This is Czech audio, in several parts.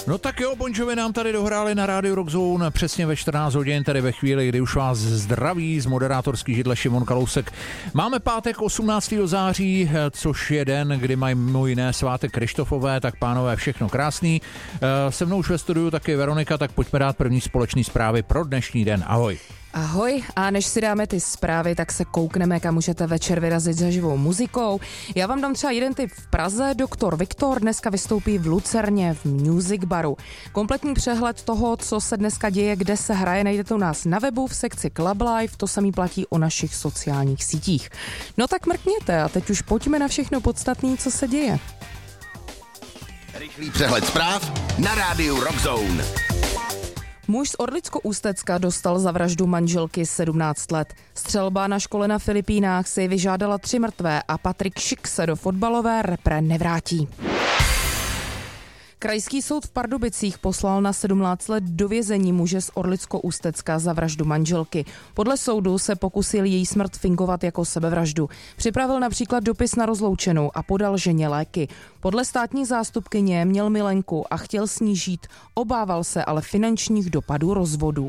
No tak jo, Bon Jovi nám tady dohráli na rádiu Rock Zone přesně ve 14 hodin, tedy ve chvíli, kdy už vás zdraví z moderátorský židle Šimon Kalousek. Máme pátek 18. září, což je den, kdy mají mimo jiné svátek Krištofové, tak pánové, všechno krásný. Se mnou už ve studiu taky Veronika, tak pojďme dát první společný zprávy pro dnešní den. Ahoj. Ahoj, a než si dáme ty zprávy, tak se koukneme, kam můžete večer vyrazit za živou muzikou. Já vám dám třeba jeden tip v Praze. Doktor Viktor dneska vystoupí v Lucerně v Music Baru. Kompletní přehled toho, co se dneska děje, kde se hraje, najdete u nás na webu v sekci Club Live, to samý platí o našich sociálních sítích. No tak mrkněte a teď už pojďme na všechno podstatné, co se děje. Rychlý přehled zpráv na rádiu Rock Zone. Muž z Orlicko-Ústecka dostal za vraždu manželky 17 let. Střelba na škole na Filipínách si vyžádala 3 mrtvé a Patrik Šik se do fotbalové repre nevrátí. Krajský soud v Pardubicích poslal na 17 let do vězení muže z Orlicko-Ústecka za vraždu manželky. Podle soudu se pokusil její smrt fingovat jako sebevraždu. Připravil například dopis na rozloučenou a podal ženě léky. Podle státní zástupkyně měl milenku a chtěl s ní žít. Obával se ale finančních dopadů rozvodu.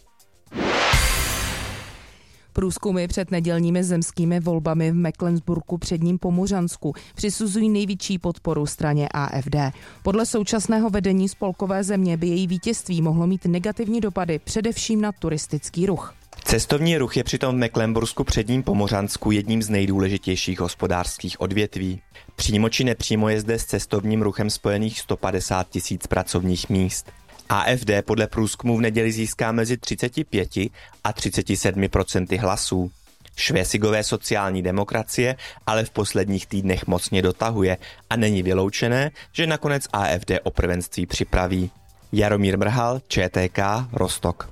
Průzkumy před nedělními zemskými volbami v Mecklenburgu předním Pomořansku přisuzují největší podporu straně AfD. Podle současného vedení spolkové země by její vítězství mohlo mít negativní dopady především na turistický ruch. Cestovní ruch je přitom v Mecklenbursku předním Pomořansku jedním z nejdůležitějších hospodářských odvětví. Přímo či nepřímo je zde s cestovním ruchem spojených 150 000 pracovních míst. AfD podle průzkumu v neděli získá mezi 35 a 37% hlasů. Švésigové sociální demokracie ale v posledních týdnech mocně dotahuje a není vyloučené, že nakonec AfD o prvenství připraví. Jaromír Mrhal, ČTK, Rostock.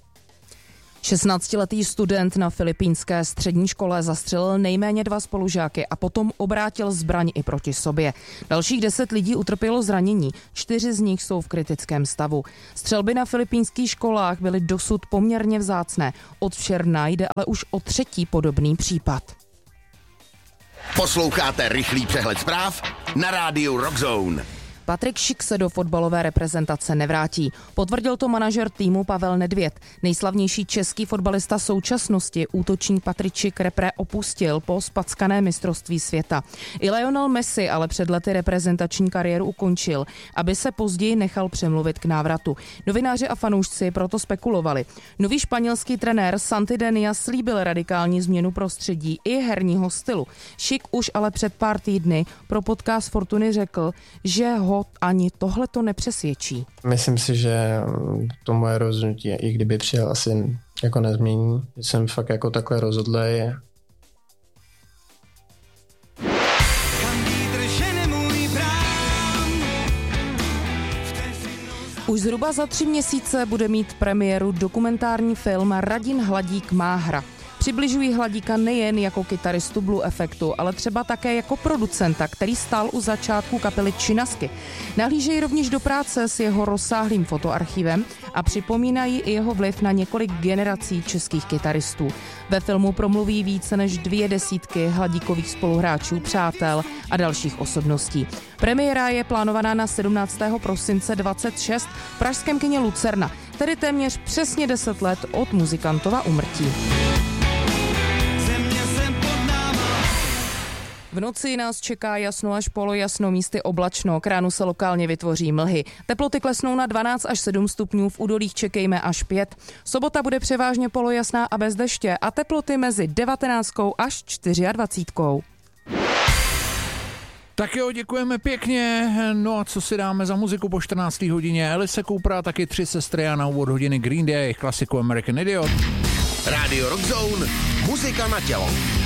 16letý student na filipínské střední škole zastřelil nejméně 2 spolužáky a potom obrátil zbraň i proti sobě. Dalších 10 lidí utrpělo zranění, 4 z nich jsou v kritickém stavu. Střelby na filipínských školách byly dosud poměrně vzácné. Od června jde ale už o 3. podobný případ. Posloucháte rychlý přehled zpráv na rádiu Rock Zone. Patrik Šik se do fotbalové reprezentace nevrátí. Potvrdil to manažer týmu Pavel Nedvěd. Nejslavnější český fotbalista současnosti, útočník Patrik Šik, repre opustil po spackané mistrovství světa. I Lionel Messi ale před lety reprezentační kariéru ukončil, aby se později nechal přemluvit k návratu. Novináři a fanoušci proto spekulovali. Nový španělský trenér Santi Denia slíbil radikální změnu prostředí i herního stylu. Šik už ale před pár týdny pro podcast Fortuny řekl, že ho ani tohle to nepřesvědčí. Myslím si, že to moje rozhodnutí, i kdyby přijel, asi jako nezmění. Jsem fakt jako takhle rozhodlej. Už zhruba za 3 měsíce bude mít premiéru dokumentární film Radim Hladík má hra. Přibližují Hladíka nejen jako kytaristu Blue Effectu, ale třeba také jako producenta, který stál u začátku kapely Činasky. Nahlížejí rovněž do práce s jeho rozsáhlým fotoarchivem a připomínají i jeho vliv na několik generací českých kytaristů. Ve filmu promluví více než 200 Hladíkových spoluhráčů, přátel a dalších osobností. Premiéra je plánovaná na 17. prosince 26 v pražském kině Lucerna, tedy téměř přesně 10 let od muzikantova úmrtí. V noci nás čeká jasno až polojasno, místy oblačno, k ránu se lokálně vytvoří mlhy. Teploty klesnou na 12 až 7 stupňů, v údolích čekejme až 5. Sobota bude převážně polojasná a bez deště a teploty mezi 19 až 24. Tak jo, děkujeme pěkně. No a co si dáme za muziku po 14. hodině? Alice Coopera, taky 3 sestry a na úvod hodiny Green Day, klasiku American Idiot. Rádio Rock Zone, muzika na tělo.